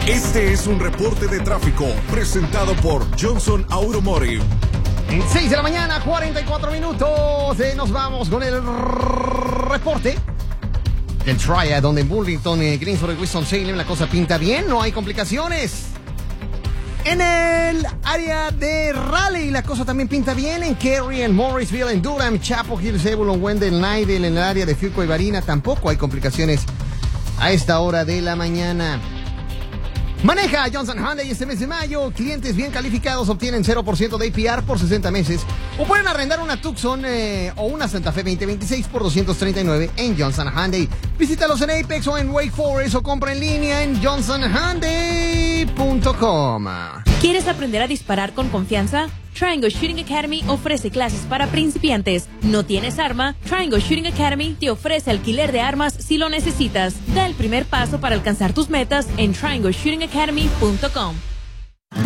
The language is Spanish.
Este es un reporte de tráfico presentado por Johnson Automotive. 6 de la mañana, 44 minutos. Nos vamos con el reporte del Triad, donde en Burlington, Greensboro y Winston-Salem la cosa pinta bien, no hay complicaciones. En el área de Raleigh la cosa también pinta bien. En Cary, en Morrisville, en Durham, Chapel Hill, Zebulon, Wendell, Nidell, en el área de Firco y Varina tampoco hay complicaciones a esta hora de la mañana. Maneja Johnson Hyundai este mes de mayo. Clientes bien calificados obtienen 0% de APR por 60 meses. O pueden arrendar una Tucson o una Santa Fe 2026 por $239 en Johnson Hyundai. Visítalos en Apex o en Wake Forest o compra en línea en johnsonhyundai.com. ¿Quieres aprender a disparar con confianza? Triangle Shooting Academy ofrece clases para principiantes. ¿No tienes arma? Triangle Shooting Academy te ofrece alquiler de armas si lo necesitas. Da el primer paso para alcanzar tus metas en triangleshootingacademy.com.